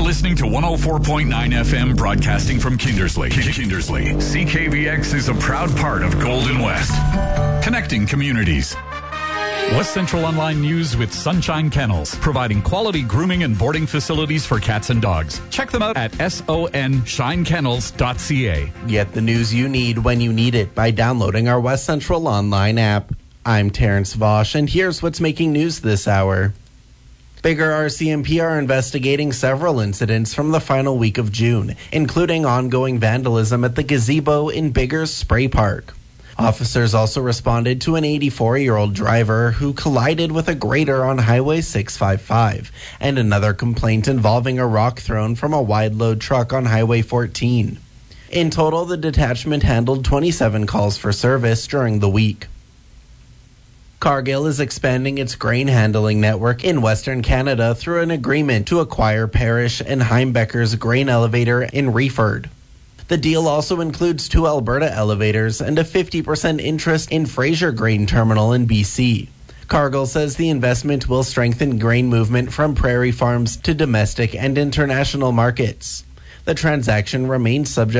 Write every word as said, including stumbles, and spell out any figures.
listening to one oh four point nine F M broadcasting from Kindersley. Kindersley. C K V X is a proud part of Golden West. Connecting communities. West Central Online News with Sunshine Kennels, providing quality grooming and boarding facilities for cats and dogs. Check them out at son shine kennels dot c a. Get the news you need when you need it by downloading our West Central Online app. I'm Terrence Vosch, and here's what's making news this hour. Bigger R C M P are investigating several incidents from the final week of June, including ongoing vandalism at the gazebo in Bigger's Spray Park. Officers also responded to an eighty-four-year-old driver who collided with a grader on Highway six fifty-five, and another complaint involving a rock thrown from a wide-load truck on Highway fourteen. In total, the detachment handled twenty-seven calls for service during the week. Cargill is expanding its grain handling network in Western Canada through an agreement to acquire Parrish and Heimbecker's grain elevator in Reeford. The deal also includes two Alberta elevators and a fifty percent interest in Fraser Grain Terminal in B C. Cargill says the investment will strengthen grain movement from prairie farms to domestic and international markets. The transaction remains subject